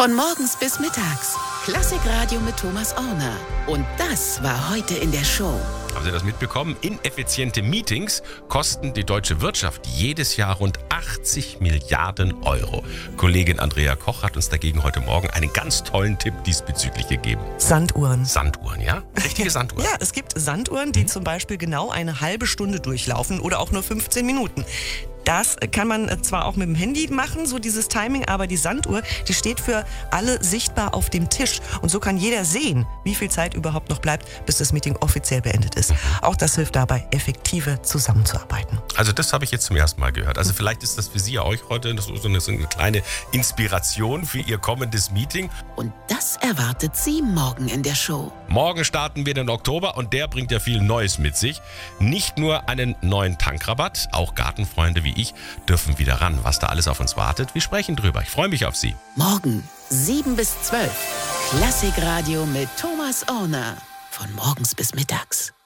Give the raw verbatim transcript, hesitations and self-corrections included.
Von morgens bis mittags. Klassikradio mit Thomas Orner. Und das war heute in der Show. Haben Sie das mitbekommen? Ineffiziente Meetings kosten die deutsche Wirtschaft jedes Jahr rund achtzig Milliarden Euro. Kollegin Andrea Koch hat uns dagegen heute Morgen einen ganz tollen Tipp diesbezüglich gegeben. Sanduhren. Sanduhren, ja? Richtige Sanduhren. Ja, es gibt Sanduhren, die zum Beispiel genau eine halbe Stunde durchlaufen oder auch nur fünfzehn Minuten. Das kann man zwar auch mit dem Handy machen, so dieses Timing, aber die Sanduhr, die steht für alle sichtbar auf dem Tisch. Und so kann jeder sehen, wie viel Zeit überhaupt noch bleibt, bis das Meeting offiziell beendet ist. Auch das hilft dabei, effektiver zusammenzuarbeiten. Also das habe ich jetzt zum ersten Mal gehört. Also vielleicht ist das für Sie ja euch heute so eine, so eine kleine Inspiration für Ihr kommendes Meeting. Und das erwartet Sie morgen in der Show. Morgen starten wir den Oktober und der bringt ja viel Neues mit sich. Nicht nur einen neuen Tankrabatt, auch Gartenfreunde wie ich dürfen wieder ran. Was da alles auf uns wartet, wir sprechen drüber. Ich freue mich auf Sie. Morgen sieben bis zwölf. Klassikradio mit Thomas Orner. Von morgens bis mittags.